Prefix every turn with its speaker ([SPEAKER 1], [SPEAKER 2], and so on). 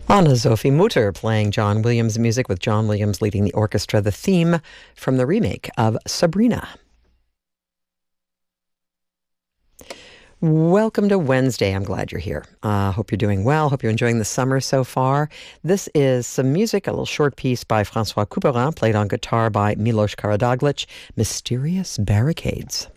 [SPEAKER 1] Anna-Sophie Mutter playing John Williams music with John Williams leading the orchestra, the theme from the remake of Sabrina. Welcome to Wednesday. I'm glad you're here. Hope you're doing well. Hope you're enjoying the summer so far. This is some music, a little short piece by Francois Couperin, played on guitar by Milos Karadaglic, Mysterious Barricades.